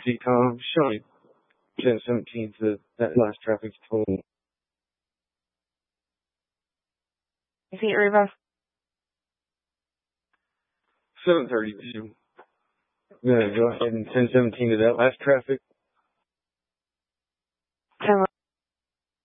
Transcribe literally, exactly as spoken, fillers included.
See, Tom, showing ten seventeen to that last traffic total. You see it, Reva? seven thirty, you. Yeah, go ahead and ten seventeen to that last traffic.